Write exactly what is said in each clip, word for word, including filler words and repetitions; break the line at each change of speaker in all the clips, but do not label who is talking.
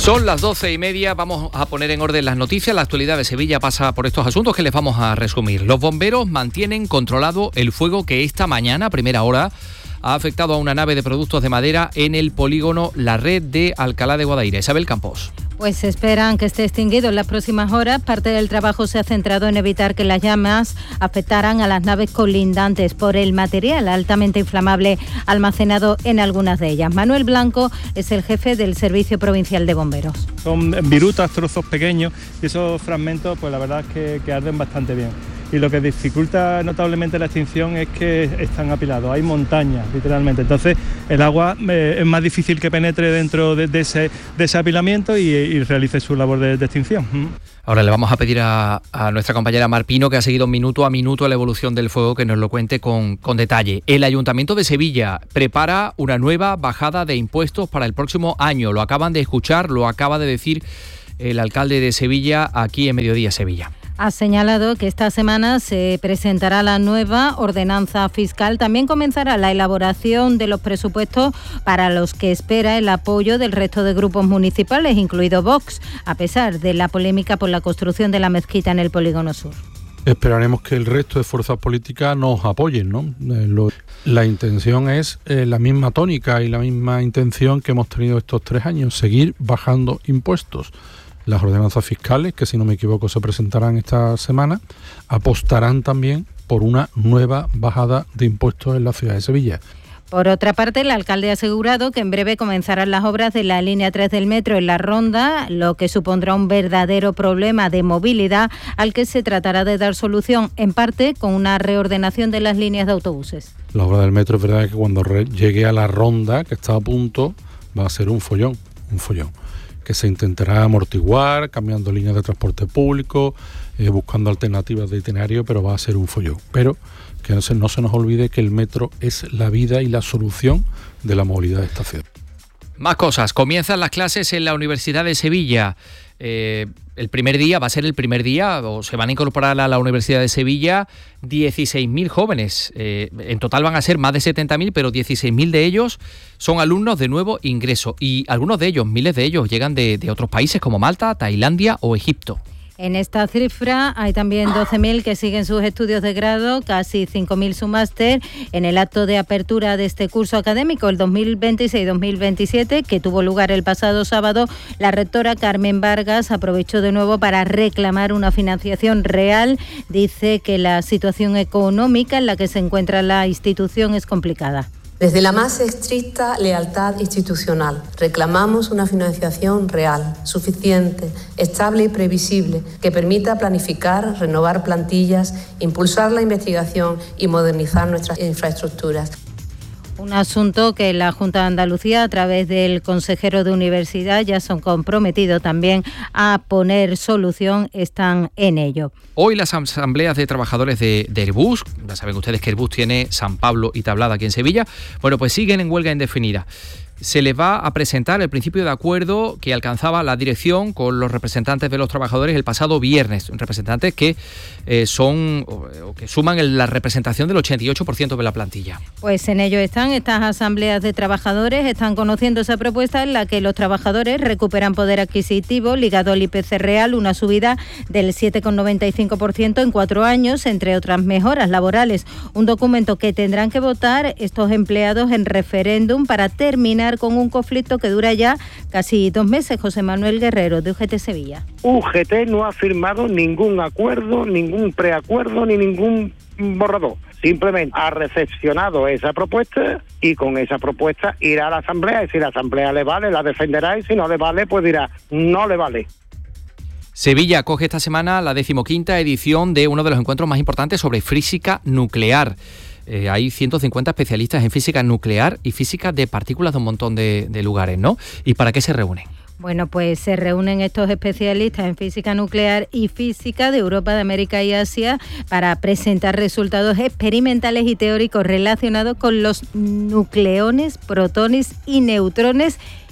Son las doce y media, vamos a poner en orden las noticias. La actualidad de Sevilla pasa por estos asuntos que les vamos a resumir. Los bomberos mantienen controlado el fuego que esta mañana, a primera hora, ha afectado a una nave de productos de madera en el polígono La Red de Alcalá de Guadaira. Isabel Campos.
Pues esperan que esté extinguido en las próximas horas. Parte del trabajo se ha centrado en evitar que las llamas afectaran a las naves colindantes por el material altamente inflamable almacenado en algunas de ellas. Manuel Blanco es el jefe del Servicio Provincial de Bomberos.
Son virutas, trozos pequeños, y esos fragmentos, pues la verdad es que, que arden bastante bien. Y lo que dificulta notablemente la extinción es que están apilados, hay montañas, literalmente. Entonces, el agua eh, es más difícil que penetre dentro de, de, ese, de ese apilamiento y, y realice su labor de, de extinción.
Ahora le vamos a pedir a, a nuestra compañera Mar Pino, que ha seguido minuto a minuto la evolución del fuego, que nos lo cuente con, con detalle. El Ayuntamiento de Sevilla prepara una nueva bajada de impuestos para el próximo año. Lo acaban de escuchar, lo acaba de decir el alcalde de Sevilla aquí en Mediodía Sevilla.
Ha señalado que esta semana se presentará la nueva ordenanza fiscal. También comenzará la elaboración de los presupuestos para los que espera el apoyo del resto de grupos municipales, incluido Vox, a pesar de la polémica por la construcción de la mezquita en el Polígono Sur.
Esperaremos que el resto de fuerzas políticas nos apoyen, ¿no? Eh, lo, la intención es eh, la misma tónica y la misma intención que hemos tenido estos tres años, seguir bajando impuestos. Las ordenanzas fiscales, que si no me equivoco se presentarán esta semana, apostarán también por una nueva bajada de impuestos en la ciudad de Sevilla.
Por otra parte, el alcalde ha asegurado que en breve comenzarán las obras de la línea tres del metro en la Ronda, lo que supondrá un verdadero problema de movilidad al que se tratará de dar solución, en parte con una reordenación de las líneas de autobuses.
La obra del metro es verdad que cuando re- llegue a la Ronda, que está a punto, va a ser un follón, un follón. que se intentará amortiguar, cambiando líneas de transporte público, eh, buscando alternativas de itinerario, pero va a ser un follón. Pero que no se, no se nos olvide que el metro es la vida y la solución de la movilidad de esta ciudad.
Más cosas. Comienzan las clases en la Universidad de Sevilla. Eh, el primer día, va a ser el primer día, o se van a incorporar a la Universidad de Sevilla dieciséis mil jóvenes. Eh, en total van a ser más de setenta mil, pero dieciséis mil de ellos son alumnos de nuevo ingreso. Y algunos de ellos, miles de ellos, llegan de, de otros países como Malta, Tailandia o Egipto.
En esta cifra hay también doce mil que siguen sus estudios de grado, casi cinco mil su máster. En el acto de apertura de este curso académico, el dos mil veintiséis dos mil veintisiete, que tuvo lugar el pasado sábado, la rectora Carmen Vargas aprovechó de nuevo para reclamar una financiación real. Dice que la situación económica en la que se encuentra la institución es complicada.
Desde la más estricta lealtad institucional, reclamamos una financiación real, suficiente, estable y previsible, que permita planificar, renovar plantillas, impulsar la investigación y modernizar nuestras infraestructuras.
Un asunto que la Junta de Andalucía, a través del consejero de Universidad, ya se han comprometido también a poner solución, están en ello.
Hoy las asambleas de trabajadores de, de Airbus, ya saben ustedes que Airbus tiene San Pablo y Tablada aquí en Sevilla, bueno, pues siguen en huelga indefinida. Se les va a presentar el principio de acuerdo que alcanzaba la dirección con los representantes de los trabajadores el pasado viernes, representantes que eh, son o que suman la representación del ochenta y ocho por ciento de la plantilla.
Pues en ello están estas asambleas de trabajadores, están conociendo esa propuesta en la que los trabajadores recuperan poder adquisitivo ligado al I P C real, una subida del siete coma noventa y cinco por ciento en cuatro años, entre otras mejoras laborales. Un documento que tendrán que votar estos empleados en referéndum para terminar con un conflicto que dura ya casi dos meses. José Manuel Guerrero, de U G T Sevilla.
U G T no ha firmado ningún acuerdo, ningún preacuerdo ni ningún borrador. Simplemente ha recepcionado esa propuesta y con esa propuesta irá a la asamblea y si la asamblea le vale, la defenderá y si no le vale, pues dirá, no le vale.
Sevilla acoge esta semana la decimoquinta edición de uno de los encuentros más importantes sobre física nuclear. Eh, hay ciento cincuenta especialistas en física nuclear y física de partículas de un montón de, de lugares, ¿no? ¿Y para qué se reúnen?
Bueno, pues se reúnen estos especialistas en física nuclear y física de Europa, de América y Asia para presentar resultados experimentales y teóricos relacionados con los nucleones, protones y neutrones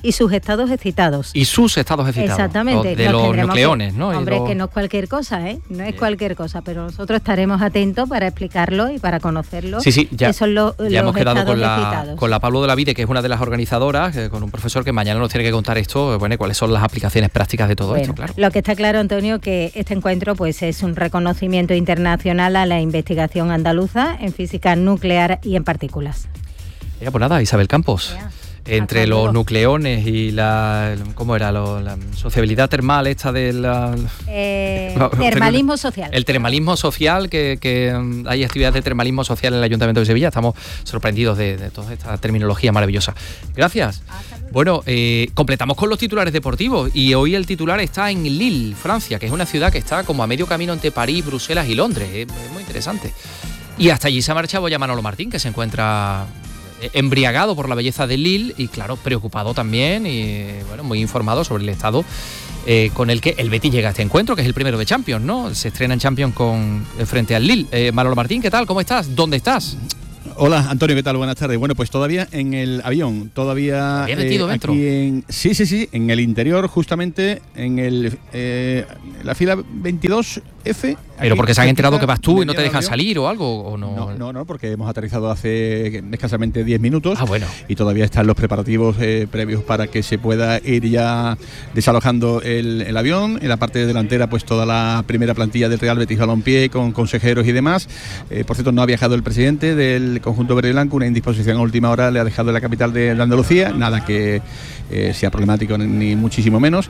y sus estados excitados.
Y sus estados excitados.
Exactamente.
O de los nucleones,
que,
¿no?
Hombre,
los...
que no es cualquier cosa, ¿eh? No es cualquier cosa, pero nosotros estaremos atentos para explicarlo y para conocerlo.
Sí, sí, ya,
son lo,
ya
los
hemos quedado con la,
excitados.
con la Pablo de la Vide, que es una de las organizadoras, eh, con un profesor que mañana nos tiene que contar esto, bueno, cuáles son las aplicaciones prácticas de todo
bueno,
esto, claro.
Lo que está claro, Antonio, que este encuentro pues es un reconocimiento internacional a la investigación andaluza en física nuclear y en partículas.
Ya, pues nada, Isabel Campos.
Ya.
Entre los nucleones y la, ¿cómo era? Lo, la sociabilidad termal esta de la...
Eh, termalismo social.
El termalismo social, que, que hay actividades de termalismo social en el Ayuntamiento de Sevilla. Estamos sorprendidos de, de toda esta terminología maravillosa. Gracias. Bueno, eh, completamos con los titulares deportivos y hoy el titular está en Lille, Francia, que es una ciudad que está como a medio camino entre París, Bruselas y Londres. Es, es muy interesante. Y hasta allí se ha marchado ya Manolo Martín, que se encuentra embriagado por la belleza de Lille y claro, preocupado también y bueno, muy informado sobre el estado eh, con el que el Betis llega a este encuentro, que es el primero de Champions, ¿no? Se estrena en Champions con frente al Lille. Eh, Manolo Martín, ¿qué tal? ¿Cómo estás? ¿Dónde estás?
Hola, Antonio, ¿qué tal? Buenas tardes. Bueno, pues todavía en el avión, todavía
¿Había metido
eh,
dentro?
Aquí en, sí, sí, sí, en el interior, justamente en el eh, la fila veintidós F.
Pero porque se han enterado que vas tú y no te dejan
avión.
salir o algo, ¿o no?
No, no, no, porque hemos aterrizado hace escasamente diez minutos.
Ah, bueno.
Y todavía están los preparativos eh, previos para que se pueda ir ya desalojando el, el avión. En la parte delantera, pues toda la primera plantilla del Real Betis Balompié con consejeros y demás. Eh, por cierto, no ha viajado el presidente del conjunto verde y blanco, una indisposición a última hora le ha dejado en la capital de, de Andalucía, nada que eh, sea problemático ni muchísimo menos.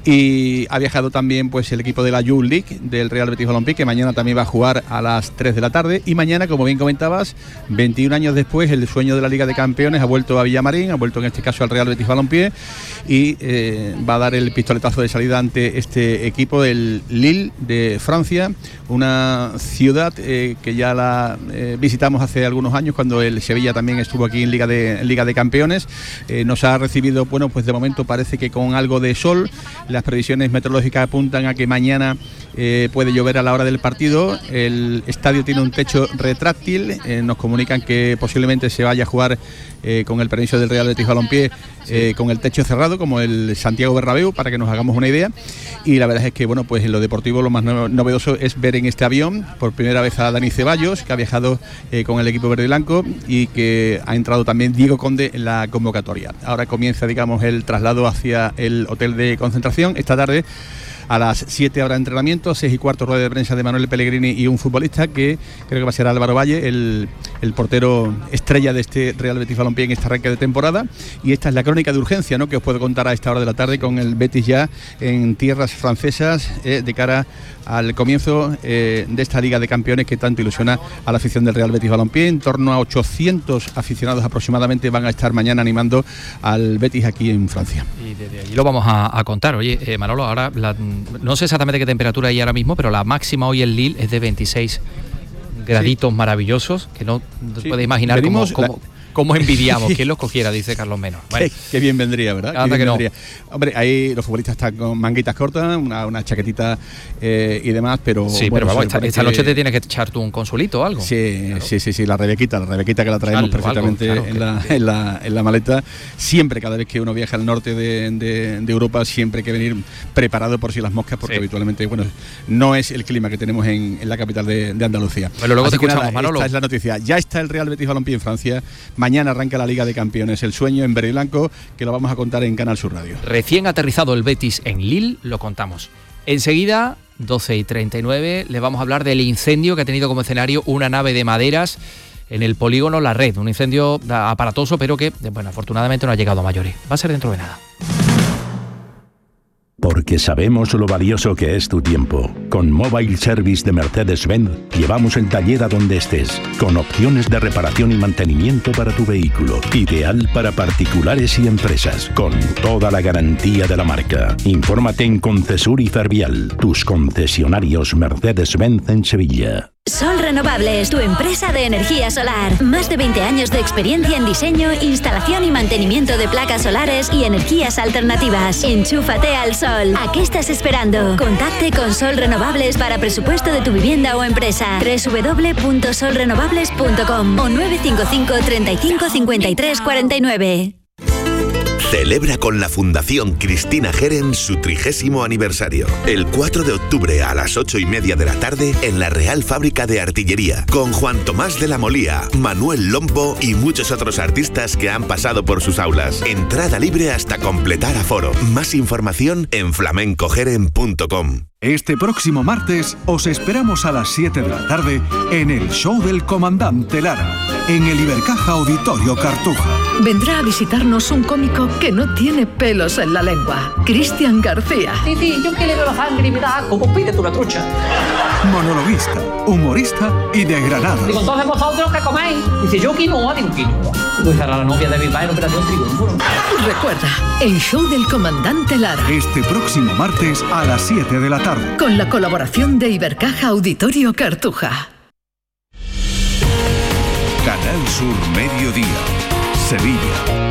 Y ha viajado también pues el equipo de la Youth League del Real Betis Balompié, que mañana también va a jugar a las tres de la tarde. Y mañana, como bien comentabas, veintiún años después, el sueño de la Liga de Campeones ha vuelto a Villamarín, ha vuelto en este caso al Real Betis Balompié y eh, va a dar el pistoletazo de salida ante este equipo del Lille de Francia, una ciudad eh, que ya la eh, visitamos hace algunos años cuando el Sevilla también estuvo aquí en Liga de, en Liga de Campeones. Eh, nos ha recibido, bueno, pues de momento parece que con algo de sol. Las previsiones meteorológicas apuntan a que mañana eh, puede llover a la hora del partido. El estadio tiene un techo retráctil, eh, nos comunican que posiblemente se vaya a jugar eh, con el permiso del Real Betis Balompié eh, con el techo cerrado, como el Santiago Bernabéu, para que nos hagamos una idea. Y la verdad es que, bueno, pues en lo deportivo lo más novedoso es ver en este avión por primera vez a Dani Ceballos, que ha viajado eh, con el equipo verde y blanco, y que ha entrado también Diego Conde en la convocatoria. Ahora comienza, digamos, el traslado hacia el hotel de concentración. Esta tarde a las siete habrá entrenamiento, seis y cuarto rueda de prensa de Manuel Pellegrini y un futbolista que creo que va a ser Álvaro Valle, el, el portero estrella de este Real Betis Balompié en este arranque de temporada. Y esta es la crónica de urgencia, ¿no?, que os puedo contar a esta hora de la tarde, con el Betis ya en tierras francesas eh, de cara al comienzo eh, de esta Liga de Campeones que tanto ilusiona a la afición del Real Betis Balompié. En torno a ochocientos aficionados aproximadamente van a estar mañana animando al Betis aquí en Francia.
Y desde allí lo vamos a, a contar. Oye, eh, Manolo, ahora la, no sé exactamente qué temperatura hay ahora mismo, pero la máxima hoy en Lille es de veintiséis graditos sí. maravillosos, que no sí. puedes imaginar cómo, cómo, cómo envidiamos. ¿Quién los cogiera? Dice Carlos Menos. Bueno.
Qué, qué bien vendría, ¿verdad?
Anda que no.
Hombre, ahí los futbolistas están con manguitas cortas, una, una chaquetita eh, y demás, pero...
Sí,
bueno,
pero vamos, esta, esta
que...
noche te tienes que echar tú un consuelito o algo.
Sí,
claro.
sí, sí, sí, la Rebequita, la Rebequita que la traemos algo, perfectamente algo, claro, en, la, que... en, la, en la maleta. Siempre, cada vez que uno viaja al norte de, de, de Europa, siempre hay que venir preparado por si las moscas, porque sí. habitualmente, bueno, no es el clima que tenemos en, en la capital de, de Andalucía.
Bueno, luego
Así
te escuchamos,
nada,
Manolo.
Esta es la noticia. Ya está el Real Betis Balompié en Francia. Mañana arranca la Liga de Campeones, el sueño en verde y blanco, que lo vamos a contar en Canal Sur Radio.
Recién aterrizado el Betis en Lille, lo contamos. Enseguida, doce y treinta y nueve, le vamos a hablar del incendio que ha tenido como escenario una nave de maderas en el polígono La Red. Un incendio aparatoso, pero que, bueno, afortunadamente no ha llegado a mayores. Va a ser dentro de nada.
Porque sabemos lo valioso que es tu tiempo. Con Mobile Service de Mercedes-Benz llevamos el taller a donde estés, con opciones de reparación y mantenimiento para tu vehículo. Ideal para particulares y empresas, con toda la garantía de la marca. Infórmate en Concesur y Fervial, tus concesionarios Mercedes-Benz en Sevilla.
Sol Renovables, tu empresa de energía solar. Más de veinte años de experiencia en diseño, instalación y mantenimiento de placas solares y energías alternativas. Enchúfate al sol. ¿A qué estás esperando? Contacte con Sol Renovables para presupuesto de tu vivienda o empresa. doble u doble u doble u punto sol renovables punto com o nueve cinco cinco, treinta y cinco, cincuenta y tres, cuarenta y nueve.
celebra con la Fundación Cristina Geren su trigésimo aniversario. El cuatro de octubre a las ocho y media de la tarde en la Real Fábrica de Artillería, con Juan Tomás de la Molía, Manuel Lombo y muchos otros artistas que han pasado por sus aulas. Entrada libre hasta completar aforo. Más información en flamencogeren punto com.
Este próximo martes os esperamos a las siete de la tarde en el show del Comandante Lara, en el Ibercaja Auditorio Cartuja.
Vendrá a visitarnos un cómico que no tiene pelos en la lengua, Cristian García.
Sí, sí, yo que le veo la sangre y me da asco, pues pídete una trucha.
Monologuista, humorista y de Granada.
Digo, entonces vosotros ¿qué coméis? Dice, yo quinoa, digo quinoa. Pues era la novia de Bilbao en Operación Triunfo.
Recuerda, el show del Comandante Lara.
Este próximo martes a las siete de la tarde.
Con la colaboración de Ibercaja Auditorio Cartuja.
Canal Sur Mediodía, Sevilla.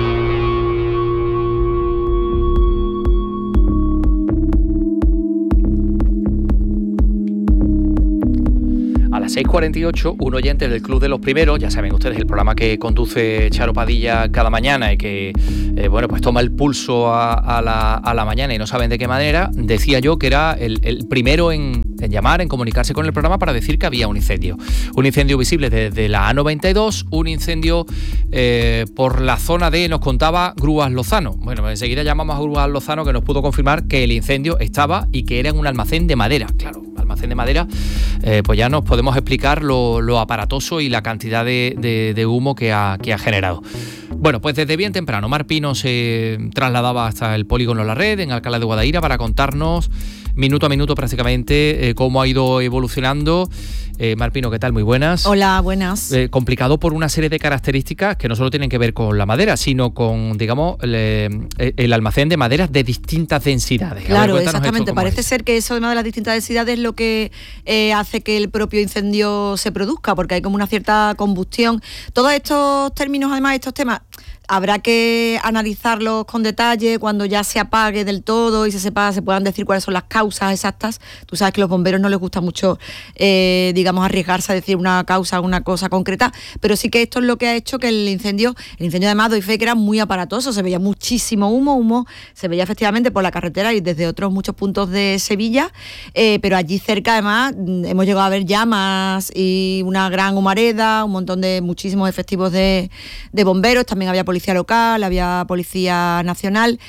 A las seis cuarenta y ocho, un oyente del Club de los Primeros, ya saben ustedes, el programa que conduce Charo Padilla cada mañana y que, eh, bueno, pues toma el pulso a, a, la, a la mañana y no saben de qué manera, decía yo que era el, el primero en, en llamar, en comunicarse con el programa para decir que había un incendio. Un incendio visible desde la A noventa y dos, un incendio eh, por la zona de, nos contaba Grúas Lozano. Bueno, enseguida llamamos a Grúas Lozano, que nos pudo confirmar que el incendio estaba y que era en un almacén de madera. Claro, almacén de madera, eh, pues ya nos podemos explicar lo, lo aparatoso y la cantidad de, de, de humo que ha, que ha generado. Bueno, pues desde bien temprano, Mar Pino se trasladaba hasta el polígono La Red, en Alcalá de Guadaira, para contarnos minuto a minuto prácticamente eh, cómo ha ido evolucionando. Eh, Mar Pino, ¿qué tal? Muy buenas.
Hola, buenas.
Eh, complicado por una serie de características que no solo tienen que ver con la madera, sino con, digamos, el, el almacén de maderas de distintas densidades.
Claro, ver, exactamente. Parece ser que eso de las distintas densidades es lo que eh, hace que el propio incendio se produzca, porque hay como una cierta combustión. Todos estos términos, además, estos temas, habrá que analizarlos con detalle cuando ya se apague del todo y se sepa, se puedan decir cuáles son las causas exactas. Tú sabes que a los bomberos no les gusta mucho, eh, digamos, arriesgarse a decir una causa, una cosa concreta, pero sí que esto es lo que ha hecho que el incendio, el incendio además doy fe que era muy aparatoso, se veía muchísimo humo, humo, se veía efectivamente por la carretera y desde otros muchos puntos de Sevilla, eh, pero allí cerca además hemos llegado a ver llamas y una gran humareda, un montón de muchísimos efectivos de, de bomberos, también había policía local, había policía nacional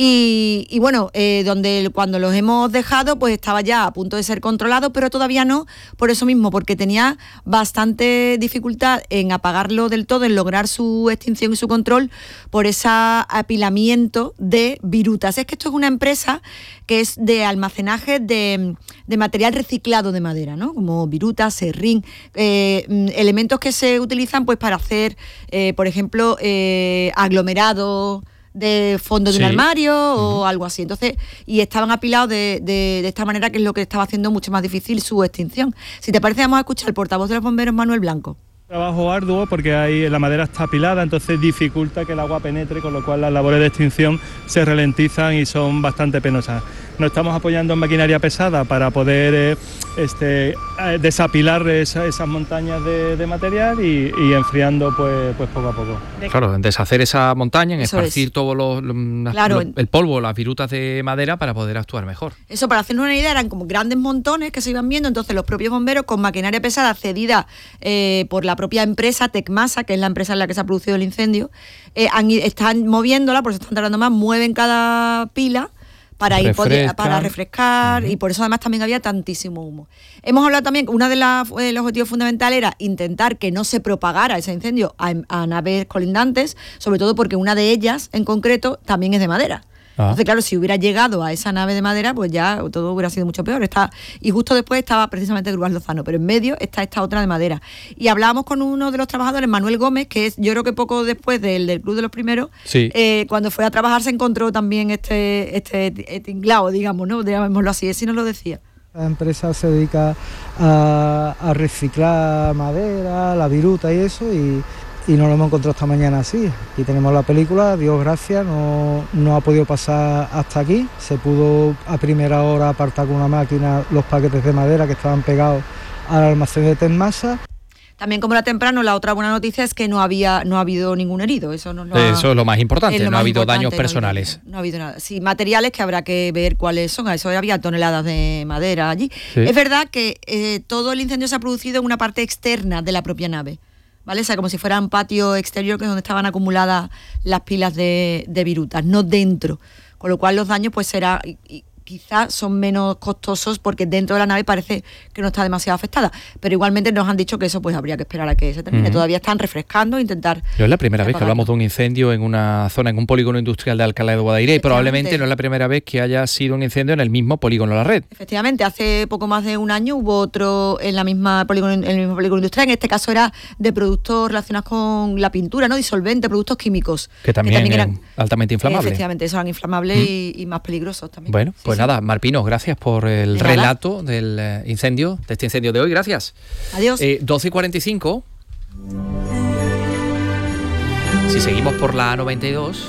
y, y bueno, eh, donde cuando los hemos dejado pues estaba ya a punto de ser controlado, pero todavía no, por eso mismo, porque tenía bastante dificultad en apagarlo del todo, en lograr su extinción y su control por ese apilamiento de virutas. Es que esto es una empresa que es de almacenaje de, de material reciclado de madera, ¿no? Como virutas, serrín, eh, elementos que se utilizan pues para hacer, eh, por ejemplo, eh, aglomerado de fondo de sí. un armario o uh-huh. algo así. Entonces, y estaban apilados de, de, de esta manera, que es lo que estaba haciendo mucho más difícil su extinción. Si te parece, vamos a escuchar al portavoz de los bomberos, Manuel Blanco.
Trabajo arduo porque ahí la madera está apilada, entonces dificulta que el agua penetre, con lo cual las labores de extinción se ralentizan y son bastante penosas. Nos estamos apoyando en maquinaria pesada para poder eh, este, desapilar esa, esas montañas de, de material y, y enfriando pues, pues poco a poco.
Claro, en deshacer esa montaña, en esparcir es. todo lo, lo,
claro.
lo, el polvo, las virutas de madera para poder actuar mejor.
Eso, para hacernos una idea, eran como grandes montones que se iban viendo, entonces los propios bomberos con maquinaria pesada cedida eh, por la propia empresa Tecmasa, que es la empresa en la que se ha producido el incendio, eh, han, están moviéndola, por eso están tardando más, mueven cada pila para ir poder, para refrescar, uh-huh. y por eso además también había tantísimo humo. Hemos hablado también, uno de los eh, objetivos fundamentales era intentar que no se propagara ese incendio a, a naves colindantes, sobre todo porque una de ellas en concreto también es de madera. Ah. Entonces, claro, si hubiera llegado a esa nave de madera, pues ya todo hubiera sido mucho peor. Está, y justo después estaba precisamente Grúas Lozano, pero en medio está esta otra de madera. Y hablábamos con uno de los trabajadores, Manuel Gómez, que es, yo creo que poco después del, del Club de los Primeros, sí. eh, cuando fue a trabajar se encontró también este, este, este tinglao, digamos, ¿no? Digámoslo así, ese nos lo decía.
La empresa se dedica a, a reciclar madera, la viruta y eso, y... y no lo hemos encontrado esta mañana así. Aquí tenemos la película, Dios gracias, no, no ha podido pasar hasta aquí. Se pudo a primera hora apartar con una máquina los paquetes de madera que estaban pegados al almacén de Tecmasa.
También como era temprano, la otra buena noticia es que no había no ha habido ningún herido. Eso, nos lo ha,
eso es lo más importante,
lo
no
más
ha habido
importante,
daños personales.
No ha, habido, no ha habido nada. Sí, materiales que habrá que ver cuáles son. A eso había toneladas de madera allí. Sí. Es verdad que eh, todo el incendio se ha producido en una parte externa de la propia nave, ¿vale? O sea, como si fuera un patio exterior, que es donde estaban acumuladas las pilas de, de virutas, no dentro. Con lo cual los daños pues será... Y, y, quizás son menos costosos porque dentro de la nave parece que no está demasiado afectada, pero igualmente nos han dicho que eso pues habría que esperar a que se termine. Uh-huh. Todavía están refrescando, intentar...
No es la primera vez que hablamos de un incendio en una zona, en un polígono industrial de Alcalá de Guadaira, y probablemente no es la primera vez que haya sido un incendio en el mismo polígono La Red.
Efectivamente, hace poco más de un año hubo otro en la misma polígono, en el mismo polígono industrial. En este caso era de productos relacionados con la pintura, ¿no? Disolvente, productos químicos.
Que también, que también eran altamente inflamables.
Efectivamente, esos eran inflamables uh-huh. y, y más peligrosos también.
Bueno,
sí,
pues
sí.
nada, Marpino, gracias por el
de
relato del eh, incendio, de este incendio de hoy. Gracias.
Adiós.
Eh, doce y cuarenta y cinco. Si seguimos por la A noventa y dos,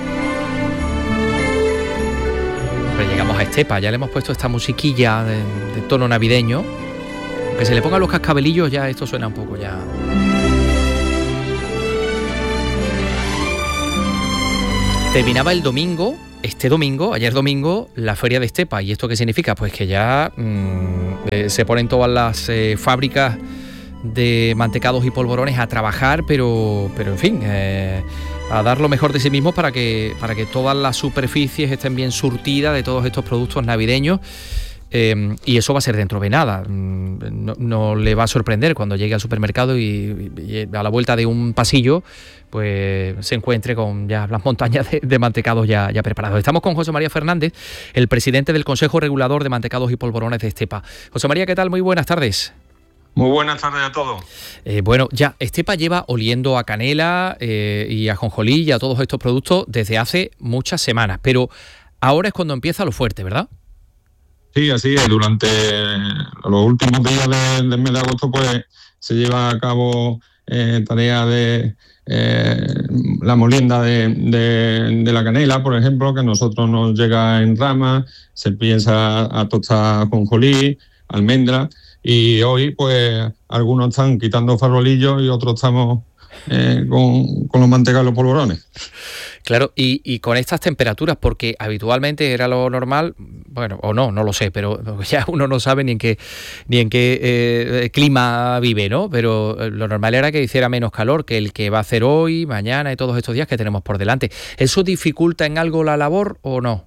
pues llegamos a Estepa. Ya le hemos puesto esta musiquilla de, de tono navideño. Que se le pongan los cascabelillos, ya esto suena un poco ya. Terminaba el domingo. Este domingo, ayer domingo, la feria de Estepa. ¿Y esto qué significa? Pues que ya mmm, eh, se ponen todas las eh, fábricas de mantecados y polvorones a trabajar, pero, pero en fin, eh, a dar lo mejor de sí mismos para que, para que todas las superficies estén bien surtidas de todos estos productos navideños. Eh, y eso va a ser dentro de nada. No, no le va a sorprender cuando llegue al supermercado y, y, y a la vuelta de un pasillo pues se encuentre con ya las montañas de, de mantecados ya, ya preparados. Estamos con José María Fernández, el presidente del Consejo Regulador de Mantecados y Polvorones de Estepa. José María, ¿qué tal? Muy buenas tardes.
Muy buenas tardes a todos.
Eh, bueno, ya Estepa lleva oliendo a canela eh, y a ajonjolí y a todos estos productos desde hace muchas semanas, pero ahora es cuando empieza lo fuerte, ¿verdad?
Sí, así es. Durante los últimos días de, del mes de agosto pues se lleva a cabo eh, tareas de eh, la molienda de, de, de la canela, por ejemplo, que a nosotros nos llega en rama, se empieza a tostar ajonjolí, almendra, y hoy pues algunos están quitando farolillos y otros estamos eh, con, con los mantecados y los polvorones.
Claro, y, y con estas temperaturas, porque habitualmente era lo normal, bueno, o no, no lo sé, pero ya uno no sabe ni en qué ni en qué eh, clima vive, ¿no? Pero lo normal era que hiciera menos calor que el que va a hacer hoy, mañana y todos estos días que tenemos por delante. ¿Eso dificulta en algo la labor o no?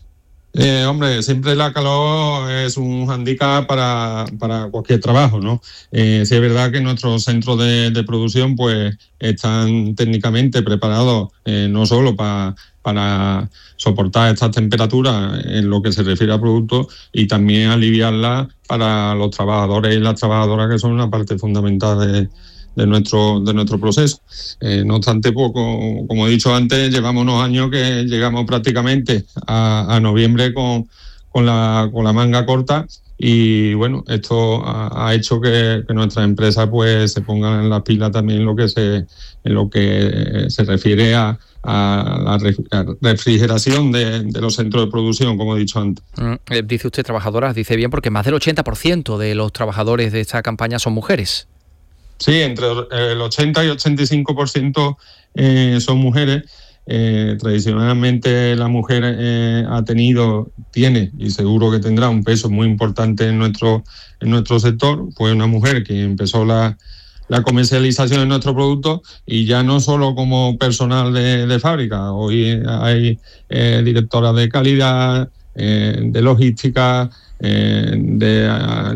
Eh, hombre, siempre la calor es un hándicap para, para cualquier trabajo, ¿no? Eh, sí es verdad que nuestros centros de, de producción pues están técnicamente preparados eh, no solo pa, para soportar estas temperaturas en lo que se refiere a productos y también aliviarlas para los trabajadores y las trabajadoras, que son una parte fundamental de de nuestro de nuestro proceso. Eh, no obstante, poco, como he dicho antes, llevamos unos años que llegamos prácticamente a, a noviembre con, con, la, con la manga corta y bueno, esto ha, ha hecho que, que nuestras empresas pues se pongan en las pilas también en lo que se, en lo que se refiere a a la refrigeración de, de los centros de producción, como he dicho antes.
Mm, eh, dice usted trabajadoras, dice bien, porque más del ochenta por ciento de los trabajadores de esta campaña son mujeres.
Sí, entre el ochenta y ochenta y cinco por ciento eh, son mujeres. Eh, tradicionalmente la mujer eh, ha tenido, tiene y seguro que tendrá un peso muy importante en nuestro, en nuestro sector. Fue una mujer que empezó la, la comercialización de nuestros productos y ya no solo como personal de, de fábrica. Hoy hay eh, directoras de calidad, eh, de logística, eh, de,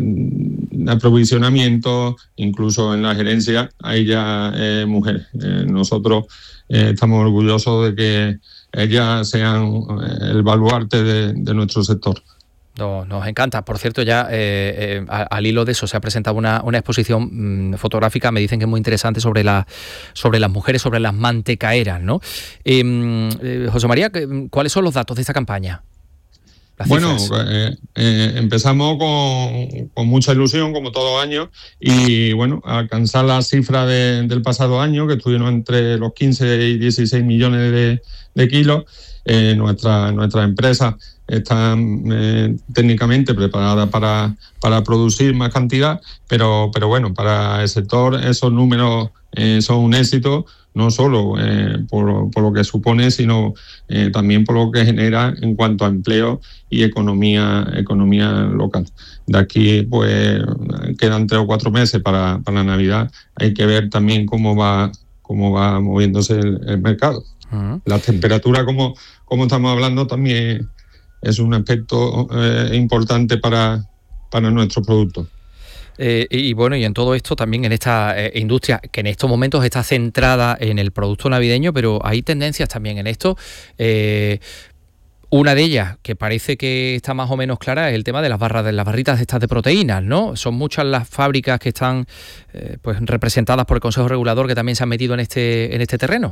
de aprovisionamiento, incluso en la gerencia hay ya eh, mujeres. Eh, nosotros eh, estamos orgullosos de que ellas sean el baluarte de, de nuestro sector.
No, nos encanta. Por cierto, ya eh, eh, al hilo de eso se ha presentado una, una exposición mmm, fotográfica, me dicen que es muy interesante, sobre, la, sobre las mujeres, sobre las mantecaeras, ¿no? Eh, eh, José María, ¿cuáles son los datos de esta campaña?
Bueno, eh, eh, empezamos con, con mucha ilusión, como todos años, y bueno, alcanzar la cifra de, del pasado año, que estuvieron entre los quince y dieciséis millones de, de kilos. Eh, nuestra, nuestra empresa está eh, técnicamente preparada para, para producir más cantidad, pero, pero bueno, para el sector esos números eh, son un éxito, no solo eh, por, por lo que supone, sino eh, también por lo que genera en cuanto a empleo y economía, economía local. De aquí, pues, quedan tres o cuatro meses para, para la Navidad. Hay que ver también cómo va, cómo va moviéndose el, el mercado. Uh-huh. La temperatura, como, como estamos hablando, también es un aspecto eh, importante para, para nuestros productos.
Eh, y, y bueno, y en todo esto también en esta eh, industria que en estos momentos está centrada en el producto navideño, pero hay tendencias también en esto. Eh, una de ellas, que parece que está más o menos clara, es el tema de las barras, de las barritas estas de proteínas, ¿no? Son muchas las fábricas que están eh, pues representadas por el Consejo Regulador que también se han metido en este, en este terreno.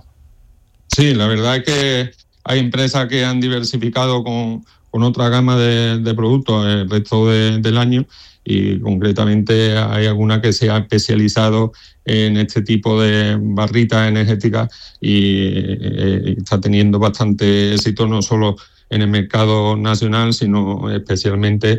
Sí, la verdad es que hay empresas que han diversificado con, con otra gama de, de productos el resto de, del año, y concretamente hay alguna que se ha especializado en este tipo de barritas energéticas y eh, está teniendo bastante éxito, no solo en el mercado nacional, sino especialmente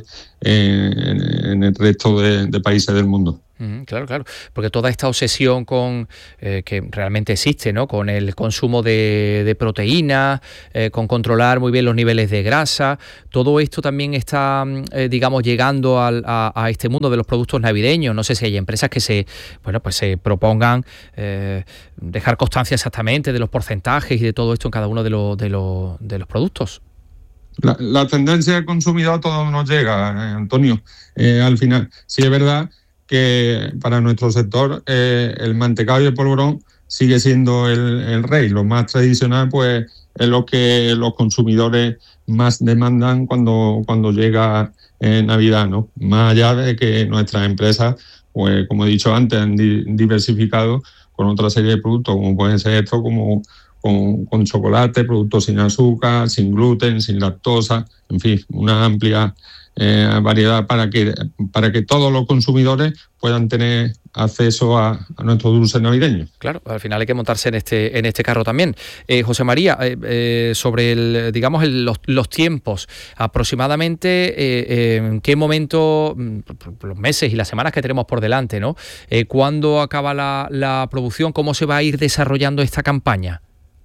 en, en el resto de, de países del mundo.
Mm, claro, claro, porque toda esta obsesión con eh, que realmente existe, ¿no? Con el consumo de, de proteínas, eh, con controlar muy bien los niveles de grasa, todo esto también está, eh, digamos, llegando al, a, a este mundo de los productos navideños. No sé si hay empresas que se, bueno, pues se propongan eh, dejar constancia exactamente de los porcentajes y de todo esto en cada uno de los de los, de los productos.
La, la tendencia del consumidor a todo nos llega, eh, Antonio. Eh, al final, sí es verdad que para nuestro sector eh, el mantecado y el polvorón sigue siendo el, el rey. Lo más tradicional, pues, es lo que los consumidores más demandan cuando, cuando llega eh, Navidad, ¿no? Más allá de que nuestras empresas, pues, como he dicho antes, han di- diversificado con otra serie de productos, como pueden ser estos, como con, con chocolate, productos sin azúcar, sin gluten, sin lactosa, en fin, una amplia eh, variedad para que, para que todos los consumidores puedan tener acceso a, a nuestro dulce navideño.
Claro, al final hay que montarse en este en este carro también. Eh, José María, eh, eh, sobre el, digamos el, los, los tiempos, aproximadamente eh, eh, en qué momento, los meses y las semanas que tenemos por delante, ¿no? Eh, ¿Cuándo acaba la, la producción? ¿Cómo se va a ir desarrollando esta campaña?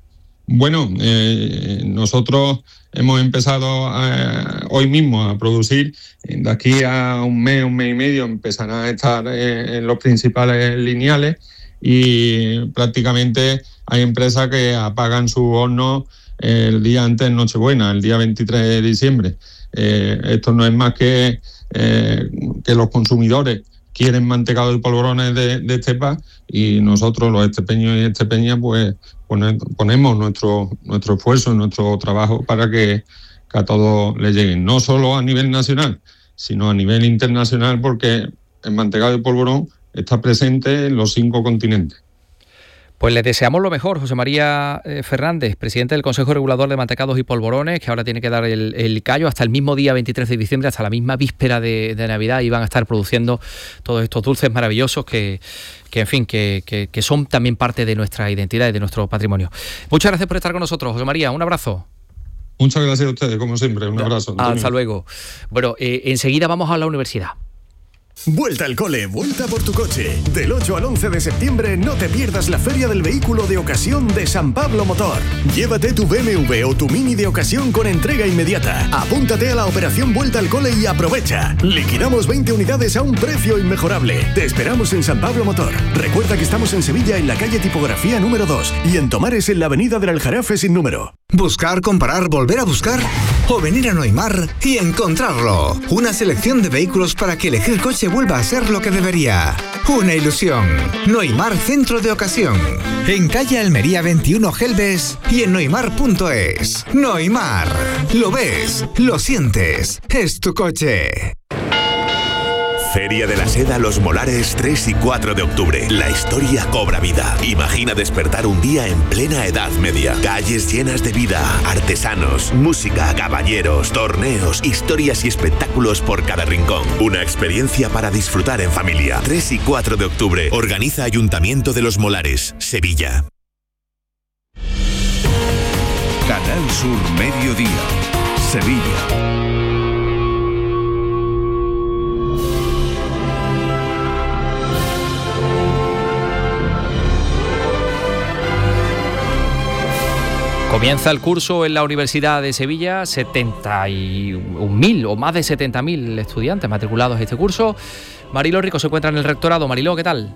Bueno, eh, nosotros hemos empezado a, hoy mismo a producir. De aquí a un mes, un mes y medio empezarán a estar eh, en los principales lineales, y prácticamente hay empresas que apagan su horno el día antes de Nochebuena, el día veintitrés de diciembre. Eh, esto no es más que eh, que los consumidores quieren mantecado y polvorones de, de estepa, y nosotros, los estepeños y estepeñas, pues ponemos nuestro, nuestro esfuerzo, nuestro trabajo para que, que a todos les lleguen, no solo a nivel nacional, sino a nivel internacional, porque el mantecado y polvorón está presente en los cinco continentes.
Pues les deseamos lo mejor, José María eh, Fernández, presidente del Consejo Regulador de Mantecados y Polvorones, que ahora tiene que dar el, el callo hasta el mismo día veintitrés de diciembre, hasta la misma víspera de, de Navidad, y van a estar produciendo todos estos dulces maravillosos que, que en fin, que, que, que son también parte de nuestra identidad y de nuestro patrimonio. Muchas gracias por estar con nosotros, José María, un abrazo.
Muchas gracias a ustedes, como siempre, un abrazo.
Antonio. Hasta luego. Bueno, eh, enseguida vamos a la universidad.
Vuelta al cole, vuelta por tu coche. Del ocho al once de septiembre no te pierdas la Feria del Vehículo de Ocasión de San Pablo Motor. Llévate tu B M W o tu Mini de ocasión con entrega inmediata. Apúntate a la operación Vuelta al Cole y aprovecha. Liquidamos veinte unidades a un precio inmejorable. Te esperamos en San Pablo Motor. Recuerda que estamos en Sevilla, en la calle Tipografía número dos, y en Tomares, en la avenida del Aljarafe sin número.
Buscar, comparar, volver a buscar, o venir a Noimar y encontrarlo. Una selección de vehículos para que elegir coche vuelva a ser lo que debería. Una ilusión. Noimar Centro de Ocasión. En calle Almería veintiuno Gelbes y en noimar punto es. Noimar. Lo ves, lo sientes. Es tu coche.
Feria de la Seda Los Molares, tres y cuatro de octubre. La historia cobra vida. Imagina despertar un día en plena Edad Media. Calles llenas de vida, artesanos, música, caballeros, torneos, historias y espectáculos por cada rincón. Una experiencia para disfrutar en familia. tres y cuatro de octubre. Organiza Ayuntamiento de Los Molares, Sevilla.
Canal Sur Mediodía, Sevilla.
Comienza el curso en la Universidad de Sevilla, setenta y un mil o más de setenta mil estudiantes matriculados en este curso. Mariló Rico se encuentra en el rectorado. Mariló, ¿qué tal?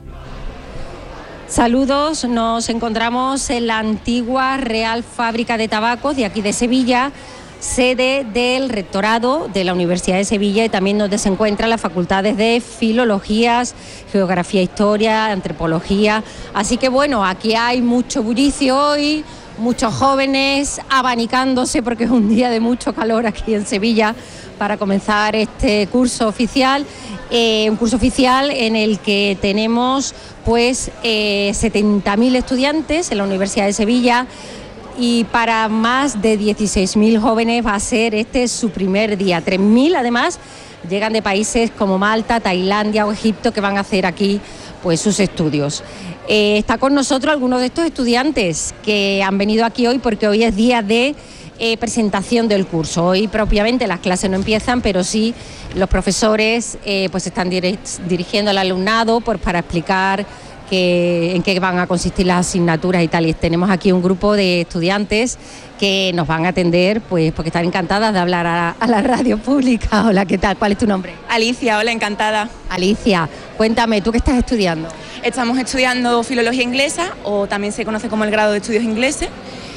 Saludos, nos encontramos en la antigua Real Fábrica de Tabacos de aquí de Sevilla, sede del rectorado de la Universidad de Sevilla y también donde se encuentran las facultades de Filologías, Geografía, Historia, Antropología. Así que bueno, aquí hay mucho bullicio hoy, muchos jóvenes abanicándose porque es un día de mucho calor aquí en Sevilla para comenzar este curso oficial, eh, un curso oficial en el que tenemos pues eh, setenta mil estudiantes en la Universidad de Sevilla y para más de dieciséis mil jóvenes va a ser este su primer día. tres mil además llegan de países como Malta, Tailandia o Egipto que van a hacer aquí pues sus estudios. Eh, está con nosotros algunos de estos estudiantes que han venido aquí hoy porque hoy es día de eh, presentación del curso. Hoy propiamente las clases no empiezan, pero sí los profesores eh, pues están dir- dirigiendo al alumnado pues, para explicar que, en qué van a consistir las asignaturas y tal. Y tenemos aquí un grupo de estudiantes que nos van a atender pues porque están encantadas de hablar a, a la radio pública. Hola, ¿qué tal? ¿Cuál es tu nombre?
Alicia, hola, encantada.
Alicia, cuéntame, ¿tú qué estás estudiando?
Estamos estudiando Filología Inglesa, o también se conoce como el grado de Estudios Ingleses.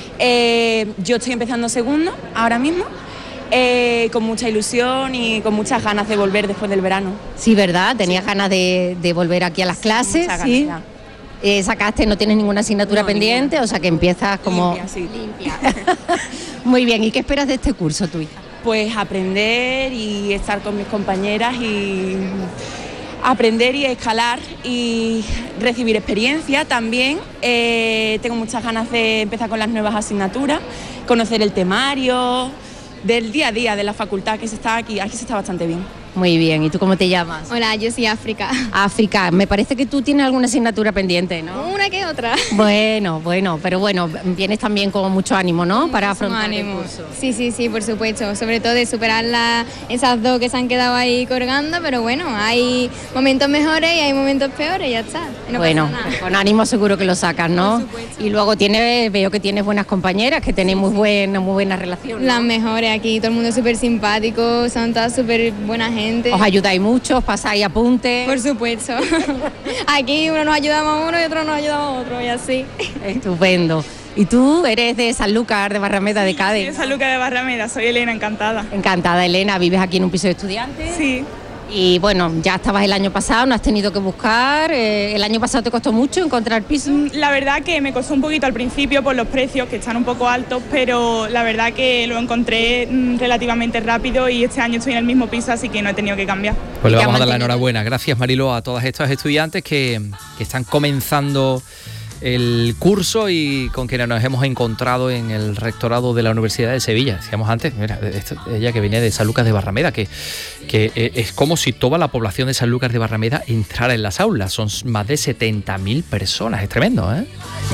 Eh, yo estoy empezando segundo ahora mismo, eh, con mucha ilusión y con muchas ganas de volver después del verano.
Sí, ¿verdad? ¿Tenías sí. ganas de, de volver aquí a las clases?
Muchas
sí.
ganas,
eh, ¿Sacaste, no tienes ninguna asignatura no, pendiente? Ninguna. O sea que empiezas como...
Limpia, sí. Limpia.
Muy bien, ¿y qué esperas de este curso, tu hija?
Pues aprender y estar con mis compañeras y... aprender y escalar y recibir experiencia también. Eh, tengo muchas ganas de empezar con las nuevas asignaturas, conocer el temario, del día a día de la facultad que se está aquí. Aquí se está bastante bien.
Muy bien, ¿y tú cómo te llamas?
Hola, yo soy África.
África, me parece que tú tienes alguna asignatura pendiente, ¿no?
Una que otra.
Bueno, bueno, pero bueno, vienes también con mucho ánimo, ¿no?
Muchísimo
para afrontar
ánimo.
el curso.
Sí, sí, sí, por supuesto, sobre todo de superar la, esas dos que se han quedado ahí colgando, pero bueno, hay momentos mejores y hay momentos peores, ya está. No
bueno, con ánimo seguro que lo sacas, ¿no? Y luego tiene, veo que tienes buenas compañeras, que tenéis muy buena, muy buena relación, ¿no?
Las mejores aquí, todo el mundo es súper simpático, son todas súper buena gente.
¿Os ayudáis mucho? ¿Os pasáis apuntes?
Por supuesto. Aquí uno nos ayudamos a uno y otro nos ayudamos a otro y así.
Estupendo. ¿Y tú eres de Sanlúcar, de Barrameda, de Cádiz?
Sí, de Sanlúcar de Barrameda, soy Elena, encantada.
Encantada, Elena. ¿Vives aquí en un piso de estudiantes?
Sí.
Y bueno, ya estabas el año pasado, no has tenido que buscar. Eh, ¿El año pasado te costó mucho encontrar piso?
La verdad que me costó un poquito al principio por los precios, que están un poco altos, pero la verdad que lo encontré mm, relativamente rápido y este año estoy en el mismo piso, así que no he tenido que cambiar.
Pues le vamos a dar la enhorabuena. Gracias, Mariló, a todas estas estudiantes que, que están comenzando el curso y con quienes nos hemos encontrado en el rectorado de la Universidad de Sevilla. Decíamos antes, mira, esto, ella que viene de Sanlúcar de Barrameda, que, que es como si toda la población de Sanlúcar de Barrameda entrara en las aulas. Son más de setenta mil personas, es tremendo, ¿eh?